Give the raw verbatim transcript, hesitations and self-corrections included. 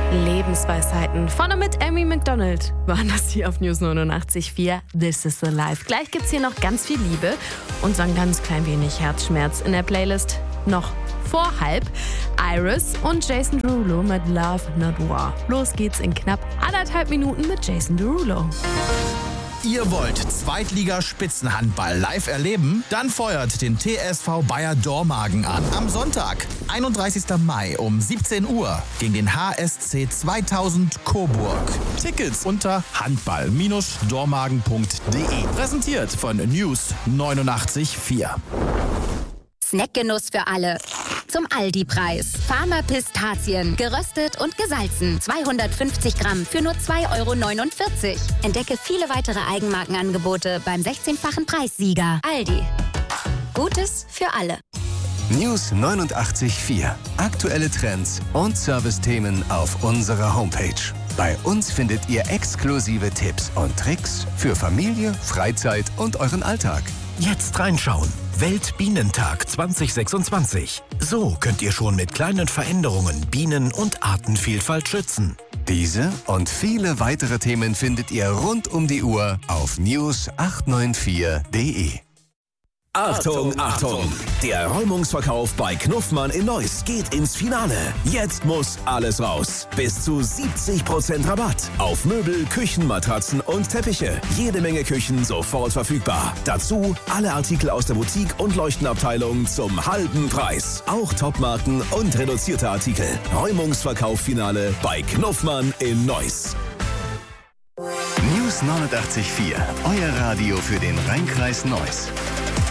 Lebensweisheiten. Vorne mit Amy Macdonald waren das hier auf News neunundachtzig Komma vier. This is the life. Gleich gibt's hier noch ganz viel Liebe und so ein ganz klein wenig Herzschmerz in der Playlist. Noch vor halb. Iris und Jason Derulo mit Love Not War. Los geht's in knapp anderthalb Minuten mit Jason Derulo. Ihr wollt Zweitliga-Spitzenhandball live erleben? Dann feuert den T S V Bayer Dormagen an. Am Sonntag, einunddreißigsten Mai um siebzehn Uhr gegen den H S C zweitausend Coburg. Tickets unter handball Bindestrich dormagen punkt de. Präsentiert von News neunundachtzig Komma vier. Snackgenuss für alle. Zum Aldi-Preis. Farmer Pistazien. Geröstet und gesalzen. zweihundertfünfzig Gramm für nur zwei Euro neunundvierzig. Entdecke viele weitere Eigenmarkenangebote beim sechzehnfachen Preissieger. Aldi. Gutes für alle. News neunundachtzig Komma vier. Aktuelle Trends und Servicethemen auf unserer Homepage. Bei uns findet ihr exklusive Tipps und Tricks für Familie, Freizeit und euren Alltag. Jetzt reinschauen. Weltbienentag zwanzig sechsundzwanzig. So könnt ihr schon mit kleinen Veränderungen Bienen- und Artenvielfalt schützen. Diese und viele weitere Themen findet ihr rund um die Uhr auf news acht neun vier punkt de. Achtung, Achtung! Der Räumungsverkauf bei Knuffmann in Neuss geht ins Finale. Jetzt muss alles raus. Bis zu siebzig Prozent Rabatt auf Möbel, Küchenmatratzen und Teppiche. Jede Menge Küchen sofort verfügbar. Dazu alle Artikel aus der Boutique- und Leuchtenabteilung zum halben Preis. Auch Topmarken und reduzierte Artikel. Räumungsverkauf-Finale bei Knuffmann in Neuss. News neunundachtzig Komma vier. Euer Radio für den Rheinkreis Neuss.